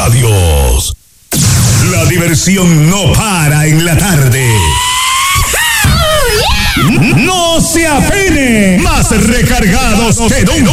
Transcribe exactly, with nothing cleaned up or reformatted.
Radios. La diversión no para en la tarde. No se apene, más recargados que nunca.